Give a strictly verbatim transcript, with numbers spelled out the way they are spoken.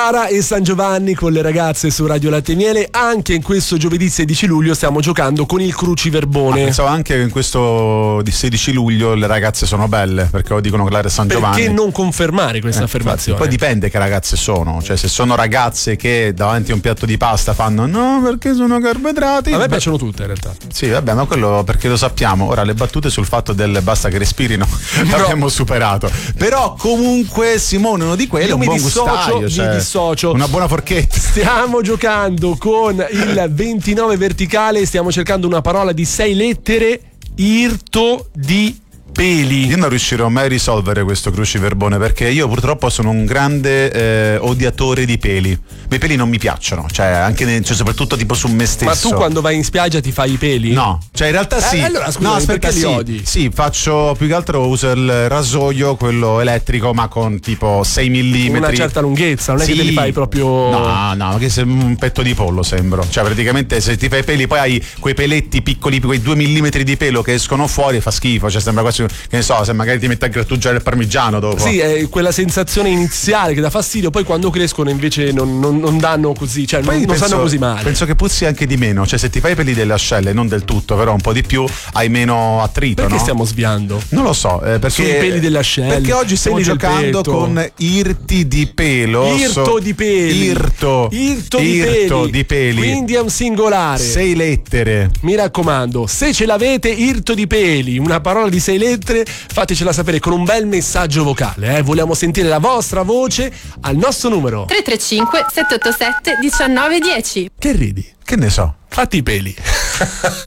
Sara e San Giovanni con le ragazze su Radio Latte e Miele. Anche in questo giovedì sedici luglio stiamo giocando con il cruciverbone. Ah, pensavo anche che in questo di sedici luglio le ragazze sono belle, perché lo dicono Clara e San Giovanni. Perché non confermare questa eh, affermazione? Poi dipende che ragazze sono, cioè se sono ragazze che davanti a un piatto di pasta fanno no perché sono carboidrati. A me beh, piacciono tutte in realtà. Sì, vabbè, ma quello perché lo sappiamo. Ora le battute sul fatto del basta che respirino l'abbiamo superato. Però comunque Simone uno di quelli è un mi buon dissocio, gustaio, cioè mi dissocio. una buona forchetta. Stiamo giocando con il ventinove verticale, stiamo cercando una parola di sei lettere, irto di peli. Io non riuscirò mai a risolvere questo cruciverbone perché io purtroppo sono un grande eh, odiatore di peli. I peli non mi piacciono, cioè anche ne, cioè, soprattutto tipo su me stesso. Ma tu quando vai in spiaggia ti fai i peli? No, cioè in realtà sì. Eh, allora scusa, no, aspetta, perché li sì, odi? Sì, faccio più che altro uso il rasoio, quello elettrico, ma con tipo sei millimetri. Una certa lunghezza, non è sì. che te li fai proprio. No, no, che sei un petto di pollo sembro. Cioè praticamente se ti fai i peli poi hai quei peletti piccoli, quei due millimetri di pelo che escono fuori e fa schifo. Cioè sembra quasi, che ne so, se magari ti metti a grattugiare il parmigiano dopo. Sì, è quella sensazione iniziale che dà fastidio, poi quando crescono invece non, non, non danno così, cioè non, non penso, sanno così male. Penso che puzzi anche di meno, cioè se ti fai i peli delle ascelle, non del tutto, però un po' di più, hai meno attrito. Perché no? stiamo sviando? Non lo so, eh, perché sui peli delle ascelle. Perché oggi stiamo peli del giocando petto. con irti di pelo. Irto so, di peli. Irto. Irto di irto peli. di peli. Quindi è un singolare. Sei lettere. Mi raccomando, se ce l'avete, irto di peli, una parola di sei lettere, fatecela sapere con un bel messaggio vocale, eh? Vogliamo sentire la vostra voce al nostro numero tre tre cinque sette otto sette uno nove uno zero. Che ridi? Che ne so. Fatti i peli.